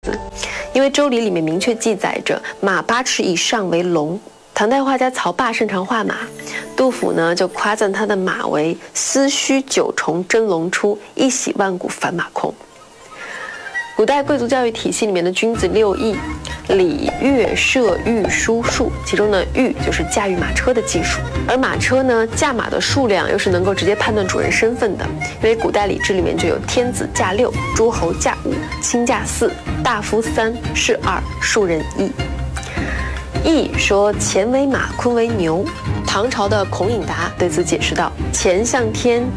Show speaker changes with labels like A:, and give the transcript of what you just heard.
A: 因为《周礼》里面明确记载着马8尺以上为龙。唐代画家曹霸擅长画马，杜甫呢就夸赞他的马为丝须9重真龙出，一洗万古凡马空。古代贵族教育体系里面的君子6艺：礼、乐、射、御、书、数，其中呢御就是驾驭马车的技术，而马车呢驾马的数量又是能够直接判断主人身份的，因为古代礼制里面就有天子驾6、诸侯驾5、卿驾4、大夫3、士2、庶人1。易说乾为马，坤为牛。唐朝的孔颖达对此解释道：乾像天，